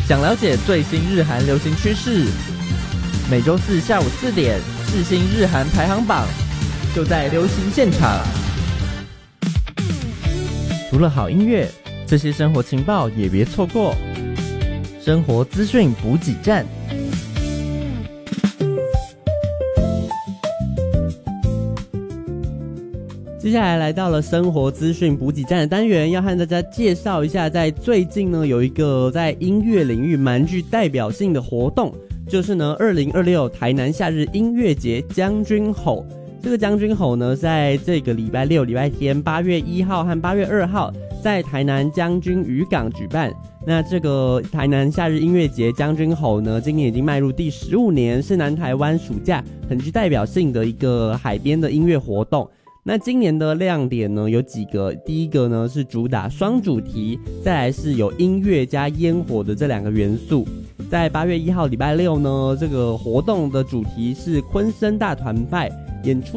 想了解最新日韩流行趋势，每周四下午4点，世新日韩排行榜就在流行现场。除了好音乐，这些生活情报也别错过。生活资讯补给站。接下来来到了生活资讯补给站的单元，要和大家介绍一下，在最近呢有一个在音乐领域蛮具代表性的活动，就是呢2026台南夏日音乐节将军吼。这个将军吼呢，在这个礼拜六、礼拜天8月1号和8月2号在台南将军渔港举办。那这个台南夏日音乐节将军吼呢，今年已经迈入第15年，是南台湾暑假很具代表性的一个海边的音乐活动。那今年的亮点呢有几个，第一个呢是主打双主题，再来是有音乐加烟火的这2个元素。在8月1号礼拜六呢，这个活动的主题是昆声大团派，演出